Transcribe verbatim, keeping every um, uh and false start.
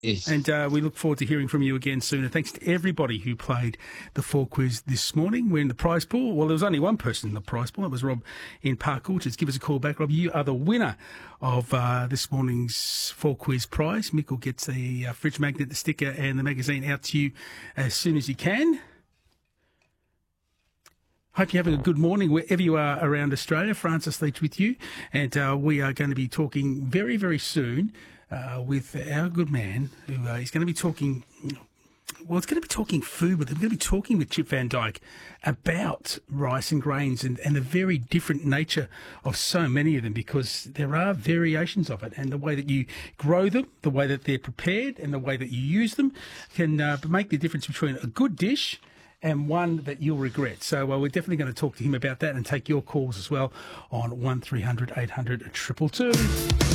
Yes. And uh, we look forward to hearing from you again soon. And thanks to everybody who played the fall quiz this morning. We're in the prize pool. Well, there was only one person in the prize pool. It was Rob in Park Orchards. Give us a call back, Rob. You are the winner of uh, this morning's fall quiz prize. Mick will get the uh, fridge magnet, the sticker and the magazine out to you as soon as you can. Hope you're having a good morning wherever you are around Australia. Francis Leach with you. And uh, we are going to be talking very, very soon uh, with our good man who uh, is going to be talking, well, it's going to be talking food with him. We're going to be talking with Chip Van Dyke about rice and grains and, and the very different nature of so many of them, because there are variations of it, and the way that you grow them, the way that they're prepared and the way that you use them can uh, make the difference between a good dish and one that you'll regret. So uh, we're definitely going to talk to him about that and take your calls as well on one three hundred eight hundred two two two.